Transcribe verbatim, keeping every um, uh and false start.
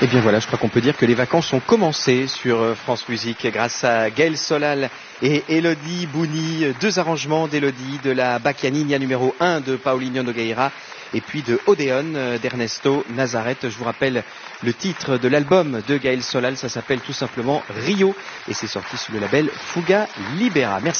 Et bien voilà, je crois qu'on peut dire que les vacances ont commencé sur France Musique grâce à Gaël Solal et Elodie Bouni, deux arrangements d'Elodie, de la Bacchianina numéro un de Paulinho Nogueira et puis de Odeon d'Ernesto Nazareth. Je vous rappelle le titre de l'album de Gaël Solal, ça s'appelle tout simplement Rio et c'est sorti sous le label Fuga Libera. Merci.